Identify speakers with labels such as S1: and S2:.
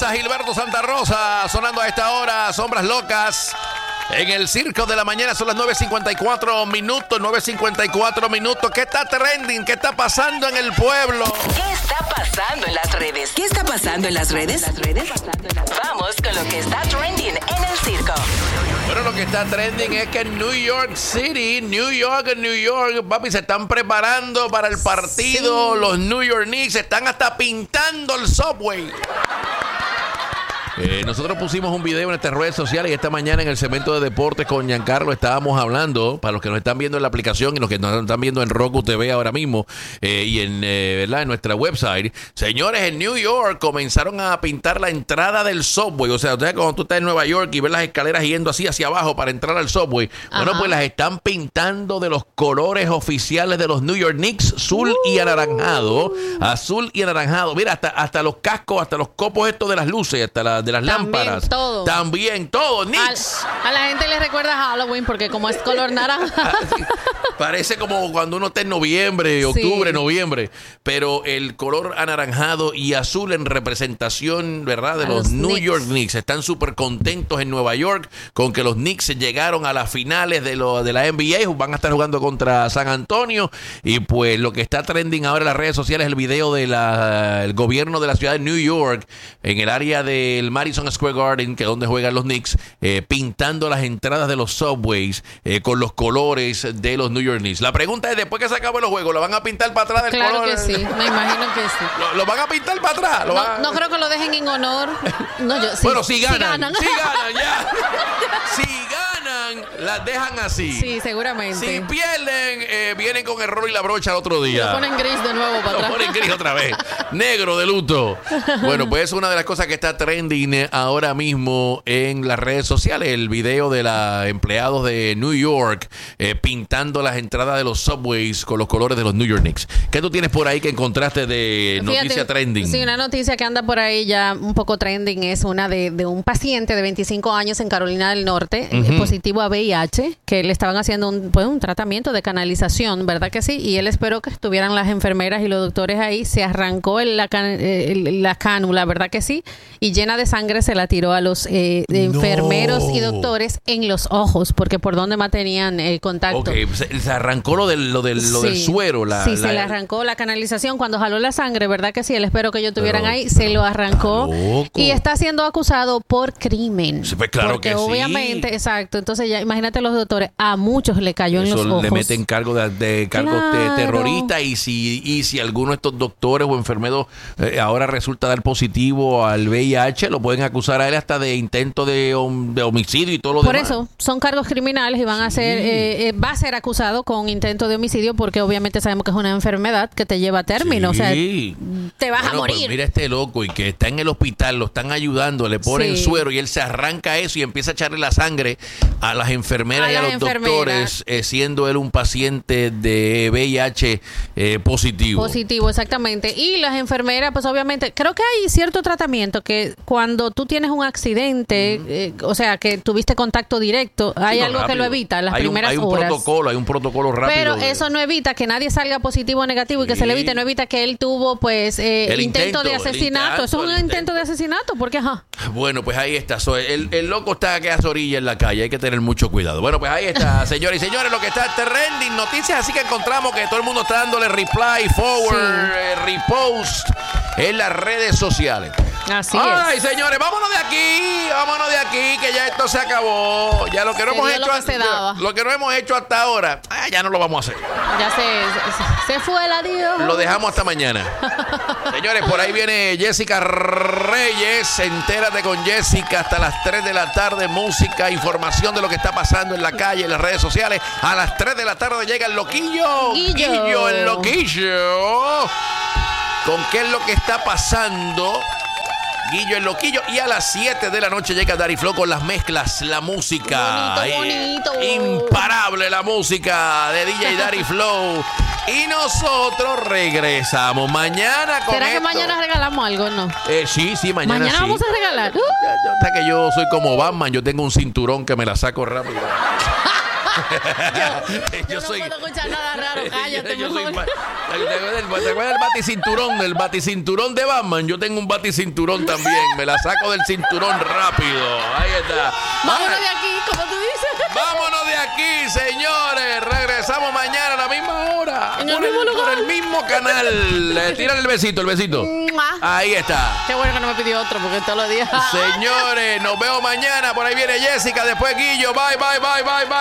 S1: a Gilberto Santa Rosa, sonando a esta hora, Sombras Locas. En el Circo de la Mañana son las 9:54 minutos, 9:54 minutos. ¿Qué está trending? ¿Qué está pasando en el pueblo?
S2: ¿Qué está pasando en las redes? ¿Qué está pasando en las redes? Vamos con lo que está trending en el circo.
S1: Bueno, lo que está trending es que en New York City, New York, papi, se están preparando para el partido. Sí. Los New York Knicks están hasta pintando el subway. Nosotros pusimos un video en nuestras redes sociales y esta mañana en el segmento de deportes con Giancarlo estábamos hablando, para los que nos están viendo en la aplicación y los que nos están viendo en Roku TV ahora mismo y ¿verdad? En nuestra website. Señores, en New York comenzaron a pintar la entrada del subway. O sea, cuando tú estás en Nueva York y ves las escaleras yendo así hacia abajo para entrar al subway, bueno, pues las están pintando de los colores oficiales de los New York Knicks, azul y anaranjado. Azul y anaranjado. Mira, hasta los cascos, hasta los copos estos de las luces, hasta de las lámparas. También todo. Knicks.
S3: A la gente le recuerda Halloween porque como es color naranja.
S1: Sí, parece como cuando uno está en noviembre, octubre, noviembre. Pero el color anaranjado y azul en representación, ¿verdad? De los New York Knicks. Están súper contentos en Nueva York con que los Knicks llegaron a las finales de la NBA. Van a estar jugando contra San Antonio. Y pues lo que está trending ahora en las redes sociales es el video del gobierno de la ciudad de New York en el área del Madison Square Garden, que es donde juegan los Knicks, pintando las entradas de los subways con los colores de los New York Knicks. La pregunta es, después que se acaben los juegos, ¿lo van a pintar para atrás del color?
S3: Claro que sí, me imagino que sí.
S1: ¿Lo van a pintar para atrás?
S3: No creo que lo dejen en honor. No,
S1: bueno, si ganan, ya. Si ganan, las dejan así.
S3: Sí, seguramente.
S1: Si pierden, vienen con el rolo y la brocha al otro día.
S3: Lo ponen gris de nuevo para atrás.
S1: Lo ponen gris otra vez. Negro de luto. Bueno, pues es una de las cosas que está trending ahora mismo en las redes sociales. El video de los empleados de New York pintando las entradas de los subways con los colores de los New York Knicks. ¿Qué tú tienes por ahí que encontraste de noticia trending?
S3: Sí, una noticia que anda por ahí ya un poco trending es una de un paciente de 25 años en Carolina del Norte, positivo a VIH, que le estaban haciendo un tratamiento de canalización, ¿verdad que sí? Y él esperó que estuvieran las enfermeras y los doctores ahí. Se arrancó la cánula, ¿verdad que sí? Y llena de sangre se la tiró a los enfermeros y doctores en los ojos, porque por donde más tenían contacto.
S1: Ok, se arrancó lo del suero.
S3: Se le arrancó la canalización cuando jaló la sangre, ¿verdad que sí? Él esperó que ellos estuvieran ahí, se lo arrancó y está siendo acusado por crimen.
S1: Sí, pues claro
S3: porque
S1: que
S3: obviamente, sí. Exacto. Entonces ya imagínate los doctores, a muchos le cayó en los ojos.
S1: Le meten cargos de terroristas y si alguno de estos doctores o enfermeros ahora resulta dar positivo al VIH, lo pueden acusar a él hasta de intento de homicidio y todo lo demás.
S3: Por eso son cargos criminales y va a ser acusado con intento de homicidio porque obviamente sabemos que es una enfermedad que te lleva a término.
S1: Sí.
S3: O sea, te vas a morir.
S1: Pues mira este loco y que está en el hospital, lo están ayudando, le ponen suero y él se arranca eso y empieza a echarle la sangre a las enfermeras y a los doctores, siendo él un paciente de VIH positivo.
S3: Positivo, exactamente. Y las enfermeras, pues obviamente, creo que hay cierto tratamiento que cuando tú tienes un accidente, o sea, que tuviste contacto directo, hay algo rápido que lo evita en las primeras horas.
S1: Hay un protocolo rápido.
S3: Pero eso no evita que nadie salga positivo o negativo y que se le evite, no evita que él tuvo, pues, intento de asesinato. Eso es un intento de asesinato, porque
S1: Bueno, pues ahí está. El loco está que a su orilla en la calle, hay que tener mucho cuidado. Bueno, pues ahí está, señores y señores, lo que está trending, noticias, así que encontramos que todo el mundo está dándole reply, forward, repost en las redes sociales.
S3: Así
S1: Ay, señores, vámonos de aquí, que ya esto se acabó. Ya lo que no hemos hecho, lo que no hemos hecho hasta ahora, ya no lo vamos a hacer.
S3: Ya se fue el adiós.
S1: Lo dejamos hasta mañana. Señores, por ahí viene Jessica Reyes. Entérate con Jessica hasta las 3 de la tarde. Música, información de lo que está pasando en la calle, en las redes sociales. A las 3 de la tarde llega el Loquillo. Guillo, el Loquillo. ¿Con qué es lo que está pasando? Guillo el Loquillo. Y a las 7 de la noche llega Daddy Flow con las mezclas, la música.
S3: Bonito.
S1: Imparable la música de DJ Daddy Flow. Y nosotros regresamos mañana con
S3: ¿Será
S1: esto.
S3: que mañana regalamos algo, no?
S1: Sí, mañana
S3: sí.
S1: ¿Mañana
S3: vamos a regalar?
S1: Ya que yo soy como Batman, yo tengo un cinturón que me la saco rápido.
S3: Yo no puedo escuchar nada raro, cállate,
S1: Yo
S3: mejor.
S1: ¿Te acuerdas del baticinturón de Batman? Yo tengo un baticinturón también. Me la saco del cinturón rápido. Ahí está.
S3: Vámonos de aquí, como tú dices.
S1: Vámonos de aquí, señores. Regresamos mañana a la misma hora.
S3: En el mismo lugar.
S1: Por el mismo canal. Tírale el besito. Ahí está.
S3: Qué bueno que no me pidió otro, porque todos los días.
S1: Señores, nos vemos mañana. Por ahí viene Jessica, después Guillo. Bye.